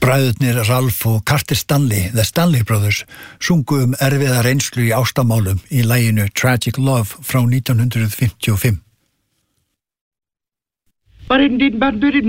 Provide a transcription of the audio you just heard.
Bræðurnir Ralph og Carter Stanley, The Stanley Brothers, sungu erfiða reynslu í ástamálum í laginu Tragic Love frá 1955.